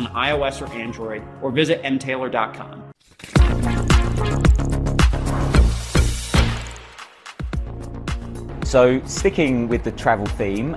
on iOS or Android, or visit mtaylor.com. So sticking with the travel theme,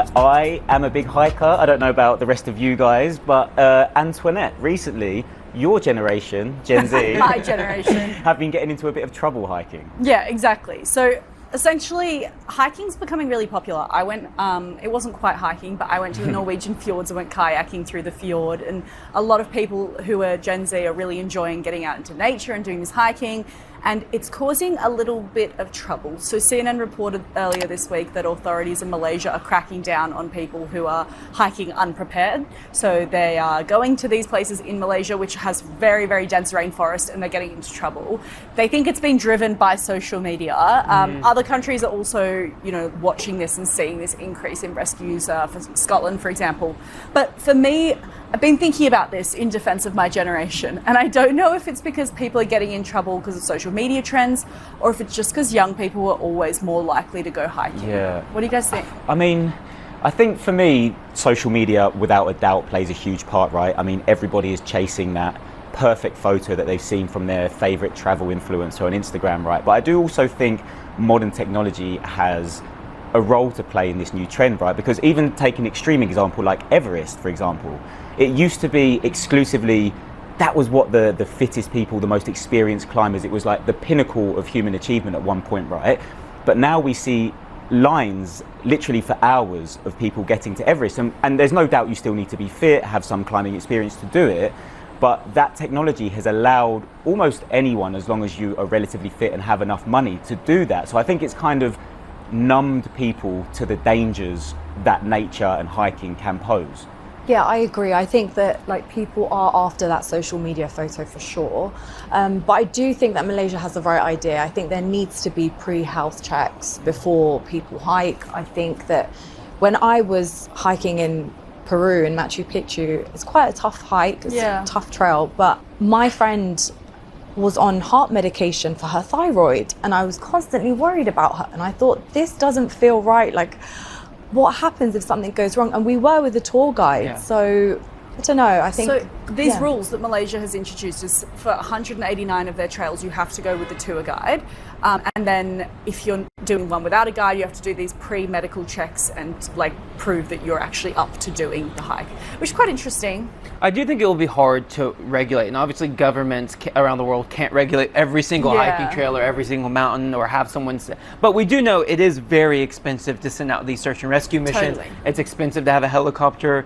I am a big hiker. I don't know about the rest of you guys, but Antoinette, recently, your generation, Gen Z, my generation, have been getting into a bit of trouble hiking. Yeah, exactly. So essentially, hiking's becoming really popular. I went, it wasn't quite hiking, but I went to the Norwegian fjords and went kayaking through the fjord. And a lot of people who are Gen Z are really enjoying getting out into nature and doing this hiking. And it's causing a little bit of trouble. So CNN reported earlier this week that authorities in Malaysia are cracking down on people who are hiking unprepared. So they are going to these places in Malaysia, which has very, very dense rainforest, and they're getting into trouble. They think it's being driven by social media. Other countries are also, watching this and seeing this increase in rescues, for Scotland, for example. But for me, I've been thinking about this in defense of my generation, and I don't know if it's because people are getting in trouble because of social media trends, or if it's just because young people are always more likely to go hiking. Yeah. What do you guys think? I mean, I think for me, social media without a doubt plays a huge part, right? I mean, everybody is chasing that perfect photo that they've seen from their favorite travel influencer on Instagram, right? But I do also think modern technology has a role to play in this new trend, right? Because even take an extreme example like Everest, for example, it used to be exclusively, that was what the fittest people, the most experienced climbers, it was like the pinnacle of human achievement at one point, right? But now we see lines literally for hours of people getting to Everest. And there's no doubt you still need to be fit, have some climbing experience to do it. But that technology has allowed almost anyone, as long as you are relatively fit and have enough money, to do that. So I think it's kind of numbed people to the dangers that nature and hiking can pose. Yeah, I agree. I think that people are after that social media photo for sure. But I do think that Malaysia has the right idea. I think there needs to be pre-health checks before people hike. I think that when I was hiking in Peru, in Machu Picchu, it's quite a tough hike, it's a tough trail. But my friend was on heart medication for her thyroid, and I was constantly worried about her. And I thought, this doesn't feel right. What happens if something goes wrong? And we were with a tour guide, so I don't know. I think so. These rules that Malaysia has introduced is for 189 of their trails, you have to go with the tour guide, and then if you're doing one without a guide, you have to do these pre-medical checks and prove that you're actually up to doing the hike, which is quite interesting. I do think it will be hard to regulate, and obviously governments around the world can't regulate every single hiking trail or every single mountain or have someone but we do know it is very expensive to send out these search and rescue missions. It's expensive to have a helicopter